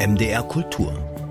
MDR Kultur.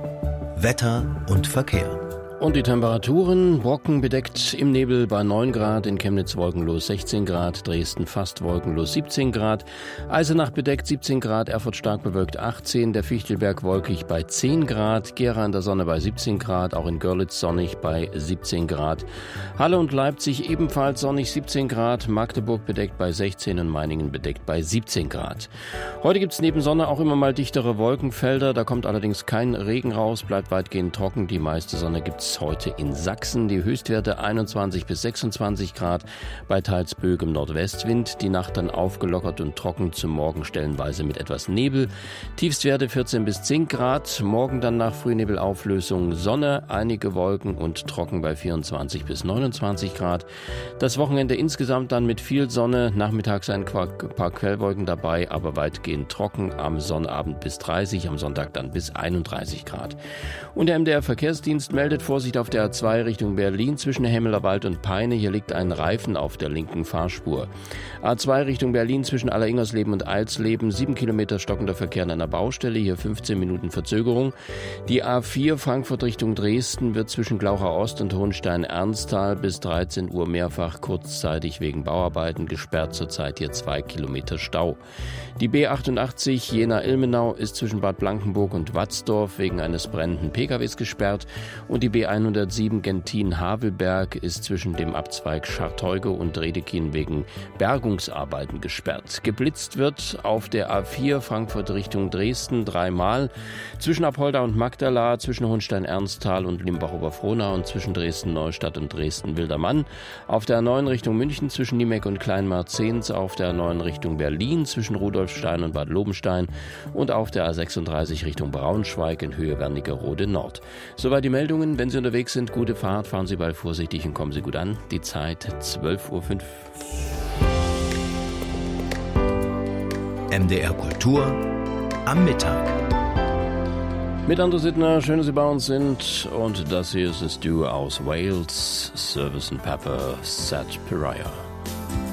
Wetter und Verkehr. Und die Temperaturen: Brocken bedeckt im Nebel bei 9 Grad, in Chemnitz wolkenlos 16 Grad, Dresden fast wolkenlos 17 Grad, Eisenach bedeckt 17 Grad, Erfurt stark bewölkt 18, der Fichtelberg wolkig bei 10 Grad, Gera in der Sonne bei 17 Grad, auch in Görlitz sonnig bei 17 Grad, Halle und Leipzig ebenfalls sonnig 17 Grad, Magdeburg bedeckt bei 16 und Meiningen bedeckt bei 17 Grad. Heute gibt es neben Sonne auch immer mal dichtere Wolkenfelder, da kommt allerdings kein Regen raus, bleibt weitgehend trocken, die meiste Sonne gibt's heute in Sachsen. Die Höchstwerte 21 bis 26 Grad bei teils böigem Nordwestwind. Die Nacht dann aufgelockert und trocken, zum Morgen stellenweise mit etwas Nebel. Tiefstwerte 14 bis 10 Grad. Morgen dann nach Frühnebelauflösung Sonne, einige Wolken und trocken bei 24 bis 29 Grad. Das Wochenende insgesamt dann mit viel Sonne. Nachmittags ein paar Quellwolken dabei, aber weitgehend trocken. Am Sonnabend bis 30, am Sonntag dann bis 31 Grad. Und der MDR Verkehrsdienst meldet Vorsicht auf der A2 Richtung Berlin zwischen Hemmelerwald und Peine. Hier liegt ein Reifen auf der linken Fahrspur. A2 Richtung Berlin zwischen Alleringhersleben und Eilsleben. 7 Kilometer stockender Verkehr an einer Baustelle. Hier 15 Minuten Verzögerung. Die A4 Frankfurt Richtung Dresden wird zwischen Glauchau Ost und Hohenstein-Ernsthal bis 13 Uhr mehrfach kurzzeitig wegen Bauarbeiten gesperrt. Zurzeit hier 2 Kilometer Stau. Die B88 Jena-Ilmenau ist zwischen Bad Blankenburg und Watzdorf wegen eines brennenden PKWs gesperrt. Und die B107 Gentin-Havelberg ist zwischen dem Abzweig Scharteuge und Redekin wegen Bergungsarbeiten gesperrt. Geblitzt wird auf der A4 Frankfurt Richtung Dresden 3-mal. Zwischen Apolda und Magdala, zwischen Hohenstein-Ernsthal und Limbach-Oberfrohnau und zwischen Dresden-Neustadt und Dresden-Wildermann. Auf der A9 Richtung München zwischen Niemeck und Kleinmarzens. Auf der A9 Richtung Berlin zwischen Rudolfstein und Bad Lobenstein. Und auf der A36 Richtung Braunschweig in Höhe Wernigerode Nord. Soweit die Meldungen. Wenn Sie unterwegs sind, gute Fahrt, fahren Sie bald vorsichtig und kommen Sie gut an. Die Zeit 12:05 Uhr. MDR Kultur am Mittag. Mit Andrew Sittner, schön, dass Sie bei uns sind. Und das hier ist das Duo aus Wales, Service and Pepper, Sad Pariah.